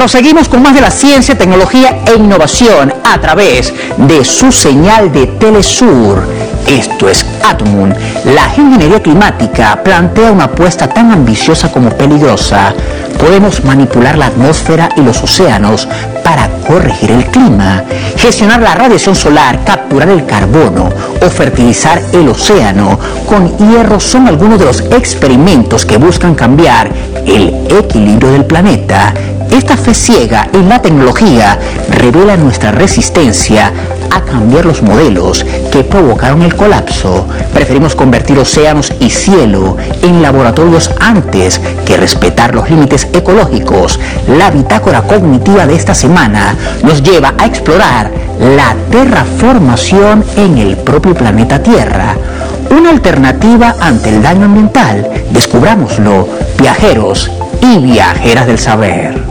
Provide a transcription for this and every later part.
Proseguimos con más de la ciencia, tecnología e innovación a través de su señal de Telesur. Esto es Atmun. La ingeniería climática plantea una apuesta tan ambiciosa como peligrosa. Podemos manipular la atmósfera y los océanos para corregir el clima, gestionar la radiación solar, capturar el carbono o fertilizar el océano con hierro son algunos de los experimentos que buscan cambiar el equilibrio del planeta. Esta fe ciega en la tecnología revela nuestra resistencia a cambiar los modelos que provocaron el colapso. Preferimos convertir océanos y cielo en laboratorios antes que respetar los límites ecológicos. La bitácora cognitiva de esta semana nos lleva a explorar la terraformación en el propio planeta Tierra. Una alternativa ante el daño ambiental. Descubrámoslo, viajeros y viajeras del saber.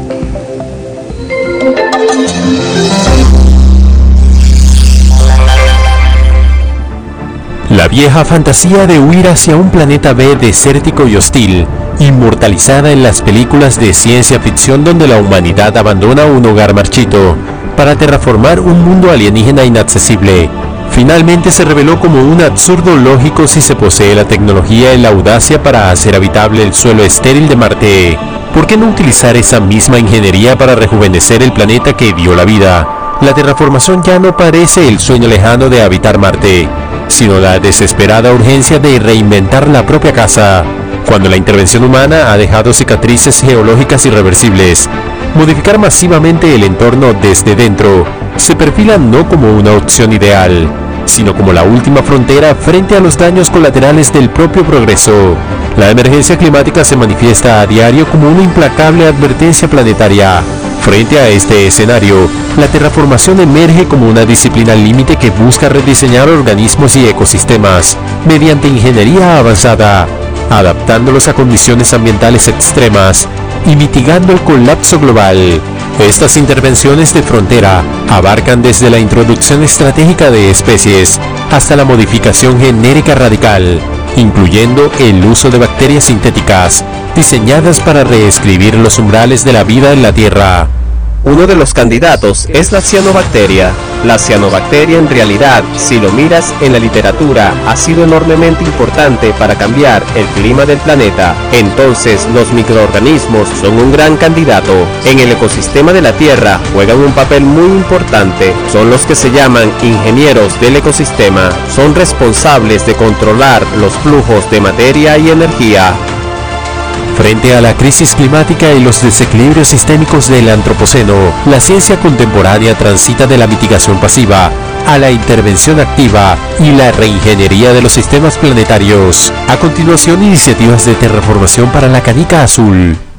La vieja fantasía de huir hacia un planeta B desértico y hostil, inmortalizada en las películas de ciencia ficción donde la humanidad abandona un hogar marchito para terraformar un mundo alienígena inaccesible, finalmente se reveló como un absurdo lógico si se posee la tecnología y la audacia para hacer habitable el suelo estéril de Marte. ¿Por qué no utilizar esa misma ingeniería para rejuvenecer el planeta que dio la vida? La terraformación ya no parece el sueño lejano de habitar Marte, sino la desesperada urgencia de reinventar la propia casa, cuando la intervención humana ha dejado cicatrices geológicas irreversibles. Modificar masivamente el entorno desde dentro se perfila no como una opción ideal, sino como la última frontera frente a los daños colaterales del propio progreso. La emergencia climática se manifiesta a diario como una implacable advertencia planetaria. Frente a este escenario, la terraformación emerge como una disciplina límite que busca rediseñar organismos y ecosistemas mediante ingeniería avanzada, adaptándolos a condiciones ambientales extremas y mitigando el colapso global. Estas intervenciones de frontera abarcan desde la introducción estratégica de especies hasta la modificación genérica radical, incluyendo el uso de bacterias sintéticas diseñadas para reescribir los umbrales de la vida en la Tierra. Uno de los candidatos es la cianobacteria. La cianobacteria en realidad, si lo miras en la literatura, ha sido enormemente importante para cambiar el clima del planeta. Entonces, los microorganismos son un gran candidato. En el ecosistema de la Tierra juegan un papel muy importante. Son los que se llaman ingenieros del ecosistema. Son responsables de controlar los flujos de materia y energía. Frente a la crisis climática y los desequilibrios sistémicos del antropoceno, la ciencia contemporánea transita de la mitigación pasiva a la intervención activa y la reingeniería de los sistemas planetarios. A continuación, iniciativas de terraformación para la canica azul.